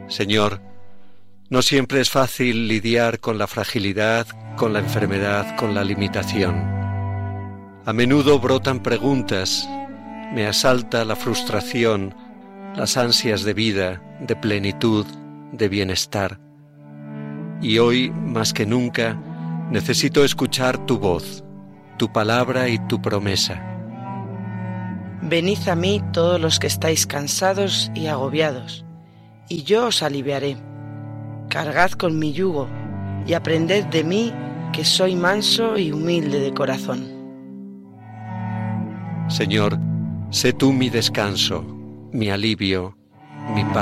Señor, no siempre es fácil lidiar con la fragilidad, con la enfermedad, con la limitación. A menudo brotan preguntas, me asalta la frustración, las ansias de vida, de plenitud, de bienestar. Y hoy, más que nunca, necesito escuchar tu voz, tu palabra y tu promesa. Venid a mí todos los que estáis cansados y agobiados, y yo os aliviaré. Cargad con mi yugo y aprended de mí, que soy manso y humilde de corazón. Señor, sé tú mi descanso, mi alivio, mi paz.